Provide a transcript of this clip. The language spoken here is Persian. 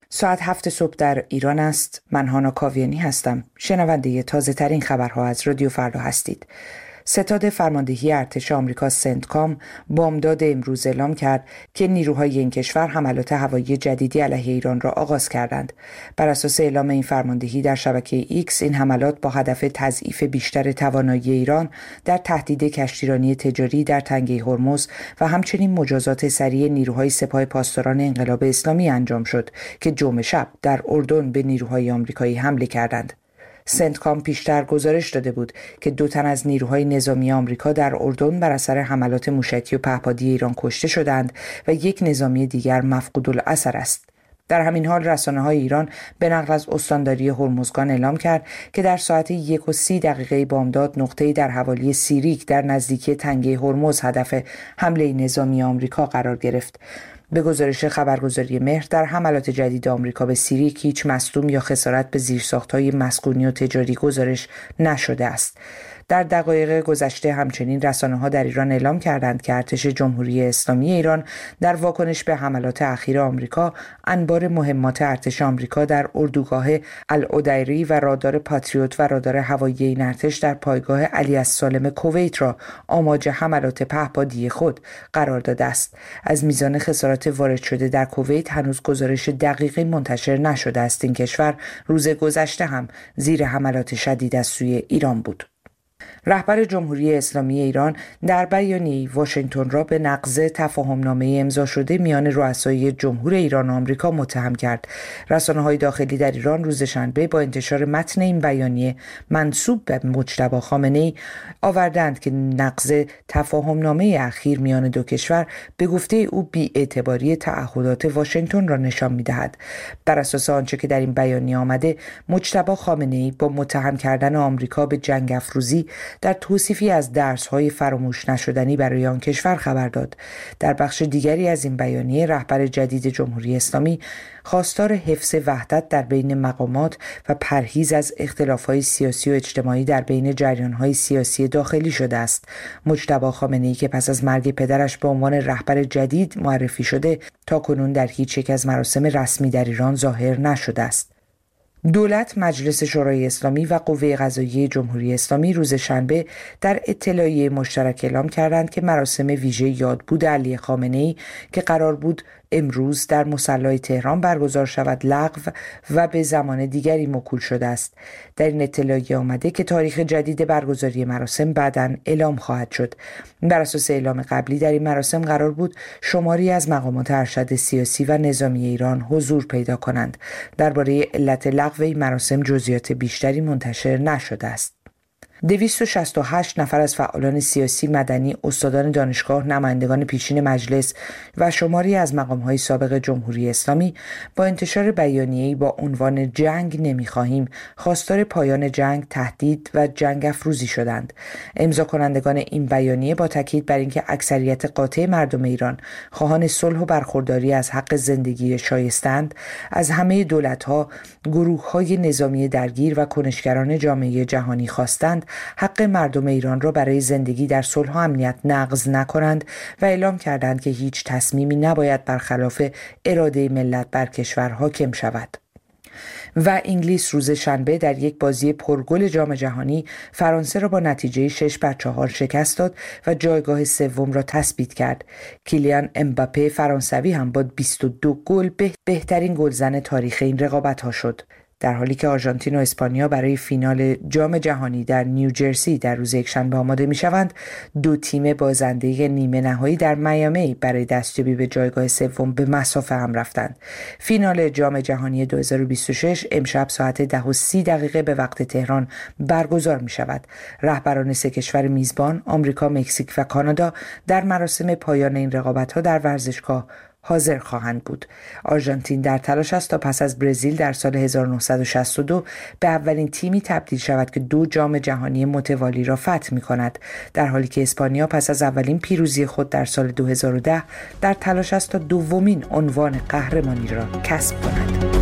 ساعت 7 صبح در ایران است. من هانا کاویانی هستم. شنونده تازه ترین خبرها از رادیو فردا هستید. ستاد فرماندهی ارتش آمریکا سنتکام بامداد امروز اعلام کرد که نیروهای این کشور حملات هوایی جدیدی علیه ایران را آغاز کردند. بر اساس اعلام این فرماندهی در شبکه ایکس، این حملات با هدف تضعیف بیشتر توانایی ایران در تهدید کشتیرانی تجاری در تنگه هرمز و همچنین مجازات سریع نیروهای سپاه پاسداران انقلاب اسلامی انجام شد که جمعه شب در اردن به نیروهای آمریکایی حمله کردند. سنتکام پیشتر گزارش داده بود که 2 تن از نیروهای نظامی آمریکا در اردن بر اثر حملات موشکی و پهپادی ایران کشته شدند و 1 نظامی دیگر مفقود الاثر است. در همین حال رسانه‌های ایران به نقل از استانداری هرمزگان اعلام کرد که در ساعت 1:30 بامداد نقطه‌ای در حوالی سیریک در نزدیکی تنگه هرمز هدف حمله نظامی آمریکا قرار گرفت. به گزارش خبرگزاری مهر، در حملات جدید آمریکا به سیریک هیچ مصدوم یا خسارت به زیرساخت‌های مسکونی و تجاری گزارش نشده است. در دقایق گذشته همچنین رسانه‌ها در ایران اعلام کردند که ارتش جمهوری اسلامی ایران در واکنش به حملات اخیر آمریکا انبار مهمات ارتش آمریکا در اردوگاه العدیری و رادار پاتریوت و رادار هوایی این ارتش در پایگاه علی السالم کویت را آماج حملات پهپادی خود قرار داده است. از میزان خسارات وارد شده در کویت هنوز گزارش دقیقی منتشر نشده است. این کشور روز گذشته هم زیر حملات شدید از سوی ایران بود. رهبر جمهوری اسلامی ایران در بیانیه‌ای واشنگتن را به نقض تفاهمنامه امضا شده میان رؤسای جمهور ایران و آمریکا متهم کرد. رسانه‌های داخلی در ایران روز شنبه با انتشار متن این بیانیه منسوب به مجتبی خامنه‌ای آوردند که نقض تفاهمنامه اخیر میان 2 کشور به گفته او بی‌اعتباری تعهدات واشنگتن را نشان می‌دهد. بر اساس آنچه که در این بیانیه آمده، مجتبی خامنه‌ای با متهم کردن آمریکا به جنگ افروزی در توصیفی از درس‌های فراموش نشدنی برای آن کشور خبر داد. در بخش دیگری از این بیانیه، رهبر جدید جمهوری اسلامی خواستار حفظ وحدت در بین مقامات و پرهیز از اختلاف‌های سیاسی و اجتماعی در بین جریان‌های سیاسی داخلی شده است. مجتبی خامنه‌ای که پس از مرگ پدرش به عنوان رهبر جدید معرفی شده، تاکنون در هیچ یک از مراسم رسمی در ایران ظاهر نشده است. دولت، مجلس شورای اسلامی و قوه قضاییه جمهوری اسلامی روز شنبه در اطلاعیه مشترک اعلام کردند که مراسم ویژه یادبود علی خامنه‌ای که قرار بود امروز در مصلی تهران برگزار شود لغو و به زمان دیگری موکول شده است. در این اطلاعیه آمده که تاریخ جدید برگزاری مراسم بعداً اعلام خواهد شد. بر اساس اعلام قبلی در این مراسم قرار بود شماری از مقامات ارشد سیاسی و نظامی ایران حضور پیدا کنند. درباره علت لغو این مراسم جزئیات بیشتری منتشر نشده است. 268 نفر از فعالان سیاسی، مدنی، استادان دانشگاه، نمایندگان پیشین مجلس و شماری از مقام‌های سابق جمهوری اسلامی با انتشار بیانیه‌ای با عنوان جنگ نمی‌خواهیم خواستار پایان جنگ، تهدید و جنگ افروزی شدند. امضا کنندگان این بیانیه با تاکید بر اینکه اکثریت قاطع مردم ایران خواهان صلح و برخورداری از حق زندگی شایستند، از همه دولت‌ها، گروه‌های نظامی درگیر و کنشگران جامعه جهانی خواستند حق مردم ایران را برای زندگی در صلح و امنیت نقض نکنند و اعلام کردند که هیچ تصمیمی نباید برخلاف اراده ملت بر کشور حاکم شود. و انگلیس روز شنبه در یک بازی پرگل جام جهانی فرانسه را با نتیجه 6-4 شکست داد و جایگاه سوم را تثبیت کرد. کیلیان امباپه فرانسوی هم با 22 گل بهترین گلزن تاریخ این رقابت‌ها شد. در حالی که آرژانتین و اسپانیا برای فینال جام جهانی در نیوجرسی در روز یکشنبه آماده می‌شوند، 2 تیم بازنده نیمه نهایی در میامی برای دستیابی به جایگاه سوم به مصاف هم رفتند. فینال جام جهانی 2026 امشب ساعت 10:30 به وقت تهران برگزار می‌شود. رهبران 3 کشور میزبان، آمریکا، مکزیک و کانادا، در مراسم پایان این رقابت‌ها در ورزشگاه حاضر خواهند بود. آرژانتین در تلاش است تا پس از برزیل در سال 1962 به اولین تیمی تبدیل شود که 2 جام جهانی متوالی را فتح می‌کند، در حالی که اسپانیا پس از اولین پیروزی خود در سال 2010 در تلاش است تا دومین عنوان قهرمانی را کسب کند.